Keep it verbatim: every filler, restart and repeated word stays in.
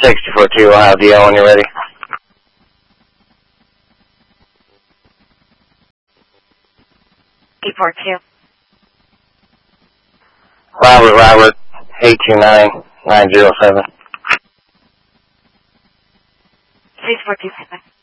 sixty-four two, I'll have D L when you're ready. eight four two. Robert, Robert, eight two nine, nine zero seven. six four two five.